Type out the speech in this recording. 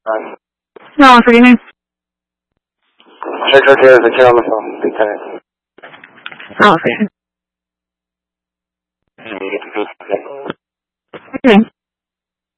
No, forgive me. Check right here, the kid on the phone, Lieutenant. Oh, forgive me.